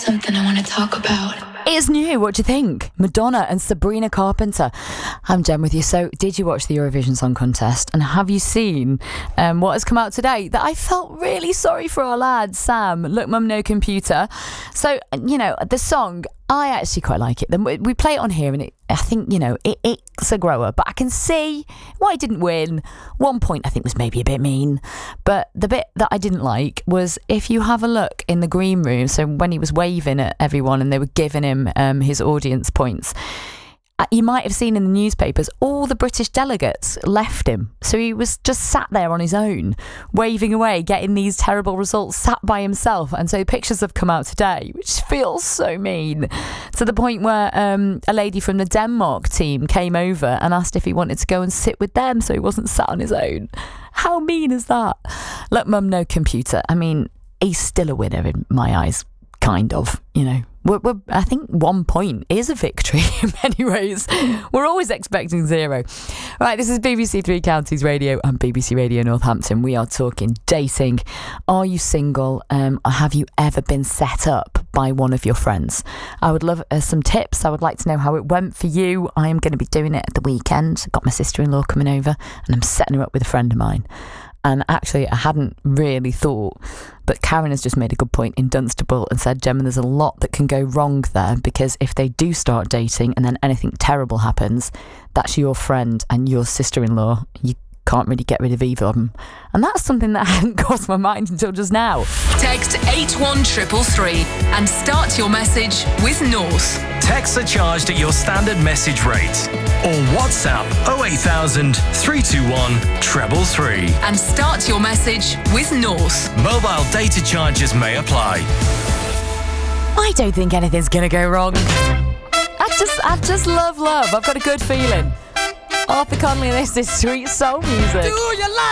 something I want to talk about. It's new. What do you think? Madonna and Sabrina Carpenter. I'm Jen with you. So, did you watch the Eurovision Song Contest? And have you seen what has come out today? That I felt really sorry for our lad, Sam. Look, Mum, No Computer. So, the song, I actually quite like it. We play it on here and I think, it's a grower. But I can see why it didn't win. 1 point, I think, was maybe a bit mean. But the bit that I didn't like was if you have a look in the green room, so when he was waving at everyone and they were giving him his audience points, you might have seen in the newspapers all the British delegates left him, so he was just sat there on his own waving away, getting these terrible results, sat by himself. And so pictures have come out today which feels so mean, to the point where a lady from the Denmark team came over and asked if he wanted to go and sit with them so he wasn't sat on his own. How mean is that? Look, Mum, No Computer. I mean, he's still a winner in my eyes, kind of, I think 1 point is a victory in many ways. We're always expecting 0. Right, this is BBC Three Counties Radio and BBC Radio Northampton. We are talking dating. Are you single? Or have you ever been set up by one of your friends? I would love some tips. I would like to know how it went for you. I am going to be doing it at the weekend. I've got my sister-in-law coming over and I'm setting her up with a friend of mine. And actually, I hadn't really thought, but Karen has just made a good point in Dunstable and said, Gemma, there's a lot that can go wrong there, because if they do start dating and then anything terrible happens, that's your friend and your sister-in-law. You can't really get rid of either of them. And that's something that hadn't crossed my mind until just now. Text 81333 and start your message with North. Texts are charged at your standard message rate. Or WhatsApp 08000 321 333. And start your message with North. Mobile data charges may apply. I don't think anything's going to go wrong. I just love love. I've got a good feeling. Arthur Conley, this is sweet soul music.